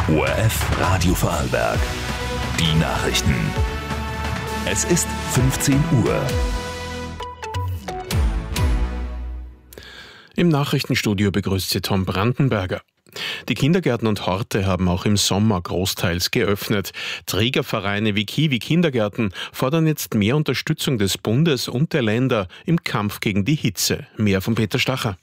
ORF Radio Vorarlberg. Die Nachrichten. Es ist 15 Uhr. Im Nachrichtenstudio begrüßt Sie Tom Brandenberger. Die Kindergärten und Horte haben auch im Sommer großteils geöffnet. Trägervereine wie Kiwi Kindergärten fordern jetzt mehr Unterstützung des Bundes und der Länder im Kampf gegen die Hitze. Mehr von Peter Stacher.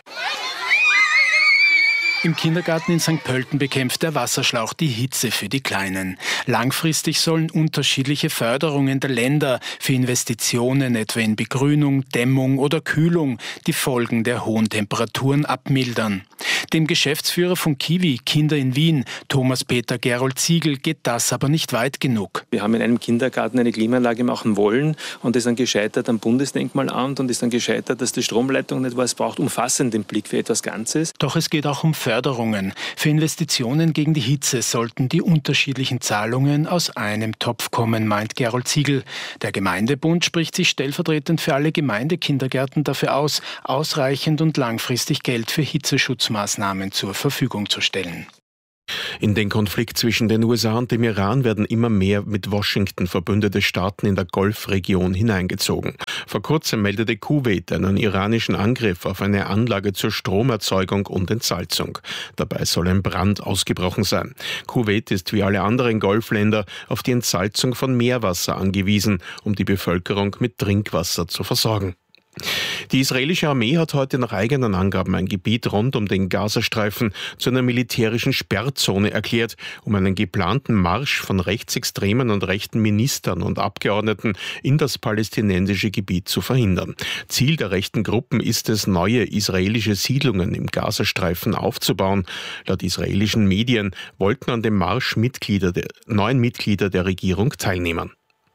Im Kindergarten in St. Pölten bekämpft der Wasserschlauch die Hitze für die Kleinen. Langfristig sollen unterschiedliche Förderungen der Länder für Investitionen, etwa in Begrünung, Dämmung oder Kühlung, die Folgen der hohen Temperaturen abmildern. Dem Geschäftsführer von Kiwi Kinder in Wien, Thomas Peter Gerold Ziegel, geht das aber nicht weit genug. Wir haben in einem Kindergarten eine Klimaanlage machen wollen und ist dann gescheitert am Bundesdenkmalamt und ist dann gescheitert, dass die Stromleitung nicht war. Es braucht umfassenden Blick für etwas Ganzes. Doch es geht auch um Förderungen. Für Investitionen gegen die Hitze sollten die unterschiedlichen Zahlungen aus einem Topf kommen, meint Gerold Ziegel. Der Gemeindebund spricht sich stellvertretend für alle Gemeindekindergärten dafür aus, ausreichend und langfristig Geld für Hitzeschutzmaßnahmen zur Verfügung zu stellen. In den Konflikt zwischen den USA und dem Iran werden immer mehr mit Washington verbündete Staaten in der Golfregion hineingezogen. Vor kurzem meldete Kuwait einen iranischen Angriff auf eine Anlage zur Stromerzeugung und Entsalzung. Dabei soll ein Brand ausgebrochen sein. Kuwait ist wie alle anderen Golfländer auf die Entsalzung von Meerwasser angewiesen, um die Bevölkerung mit Trinkwasser zu versorgen. Die israelische Armee hat heute nach eigenen Angaben ein Gebiet rund um den Gazastreifen zu einer militärischen Sperrzone erklärt, um einen geplanten Marsch von rechtsextremen und rechten Ministern und Abgeordneten in das palästinensische Gebiet zu verhindern. Ziel der rechten Gruppen ist es, neue israelische Siedlungen im Gazastreifen aufzubauen. Laut israelischen Medien wollten an dem Marsch neun Mitglieder der Regierung teilnehmen.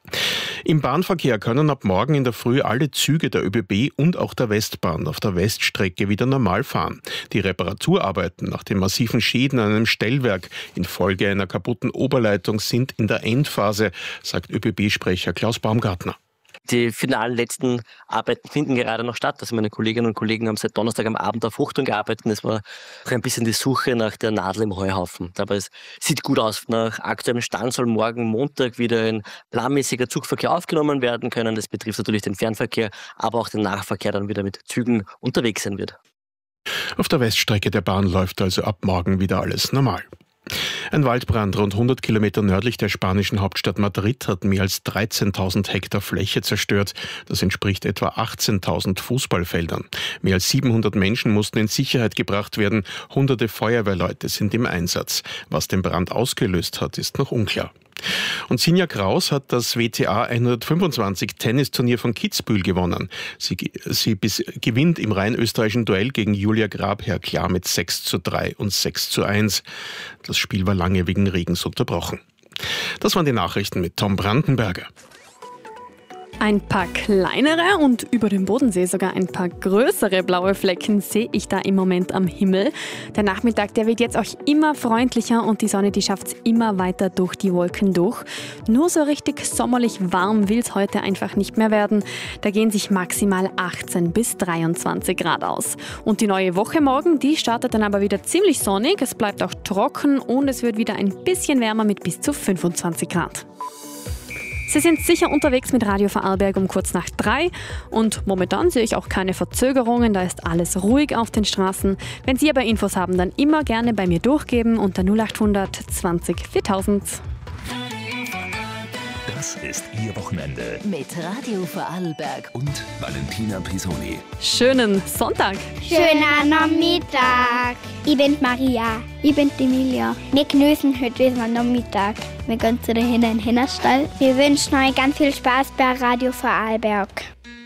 Im Bahnverkehr können ab morgen in der Früh alle Züge der ÖBB und auch der Westbahn auf der Weststrecke wieder normal fahren. Die Reparaturarbeiten nach den massiven Schäden an einem Stellwerk infolge einer kaputten Oberleitung sind in der Endphase, sagt ÖBB-Sprecher Klaus Baumgartner. Die finalen letzten Arbeiten finden gerade noch statt. Also meine Kolleginnen und Kollegen haben seit Donnerstag am Abend auf Hochton gearbeitet. Es war auch ein bisschen die Suche nach der Nadel im Heuhaufen. Aber es sieht gut aus. Nach aktuellem Stand soll morgen Montag wieder ein planmäßiger Zugverkehr aufgenommen werden können. Das betrifft natürlich den Fernverkehr, aber auch den Nahverkehr dann wieder mit Zügen unterwegs sein wird. Auf der Weststrecke der Bahn läuft also ab morgen wieder alles normal. Ein Waldbrand rund 100 Kilometer nördlich der spanischen Hauptstadt Madrid hat mehr als 13.000 Hektar Fläche zerstört. Das entspricht etwa 18.000 Fußballfeldern. Mehr als 700 Menschen mussten in Sicherheit gebracht werden. Hunderte Feuerwehrleute sind im Einsatz. Was den Brand ausgelöst hat, ist noch unklar. Und Sinja Kraus hat das WTA 125 Tennisturnier von Kitzbühel gewonnen. Sie gewinnt im rein österreichischen Duell gegen Julia Grabherr klar mit 6:3 und 6:1. Das Spiel war lange wegen Regens unterbrochen. Das waren die Nachrichten mit Tom Brandenberger. Ein paar kleinere und über dem Bodensee sogar ein paar größere blaue Flecken sehe ich da im Moment am Himmel. Der Nachmittag, der wird jetzt auch immer freundlicher und die Sonne, die schafft es immer weiter durch die Wolken durch. Nur so richtig sommerlich warm will es heute einfach nicht mehr werden. Da gehen sich maximal 18 bis 23 Grad aus. Und die neue Woche morgen, die startet dann aber wieder ziemlich sonnig. Es bleibt auch trocken und es wird wieder ein bisschen wärmer mit bis zu 25 Grad. Sie sind sicher unterwegs mit Radio Vorarlberg um kurz nach 3 und momentan sehe ich auch keine Verzögerungen, da ist alles ruhig auf den Straßen. Wenn Sie aber Infos haben, dann immer gerne bei mir durchgeben unter 0800 20 4000. Das ist Ihr Wochenende. Mit Radio Vorarlberg Und Valentina Pisoni. Schönen Sonntag. Schöner Nachmittag. Ich bin Maria. Ich bin Emilia. Wir genießen heute diesen Nachmittag. Wir gehen zu den Hühnern in den Hühnerstall. Wir wünschen euch ganz viel Spaß bei Radio Vorarlberg.